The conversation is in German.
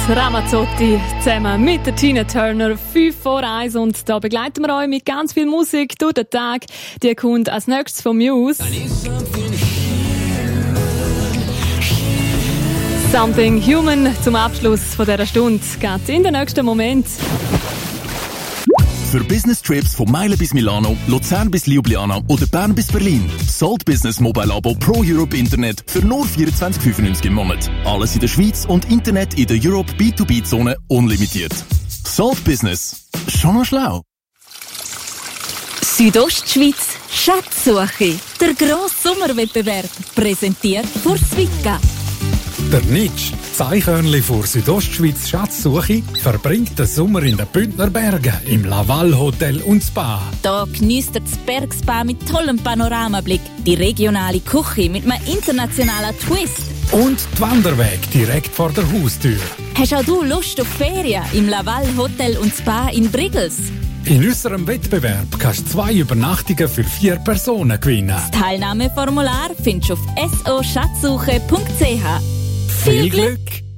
Ramazzotti zusammen mit der Tina Turner, 5 vor 1, und da begleiten wir euch mit ganz viel Musik durch den Tag. Die kommt als nächstes von Muse. Something Human zum Abschluss von dieser Stunde geht in den nächsten Moment. Für Business-Trips von Meilen bis Milano, Luzern bis Ljubljana oder Bern bis Berlin. Salt Business Mobile Abo Pro Europe Internet für nur 24,95 im Monat. Alles in der Schweiz und Internet in der Europe B2B-Zone unlimitiert. Salt Business. Schon noch schlau. Südostschweiz Schatzsuche. Der grosse Sommerwettbewerb. Präsentiert von Swika. Der Nitsch, das Eichhörnli vor Südostschweiz Schatzsuche, verbringt den Sommer in den Bündner Bergen im Laval Hotel und Spa. Da geniesst ihr das Bergspa mit tollem Panoramablick, die regionale Küche mit einem internationalen Twist. Und die Wanderweg direkt vor der Haustür. Hast auch du Lust auf Ferien im Laval Hotel und Spa in Brigels? In unserem Wettbewerb kannst du 2 Übernachtungen für 4 Personen gewinnen. Das Teilnahmeformular findest du auf soschatzsuche.ch. Viel Glück!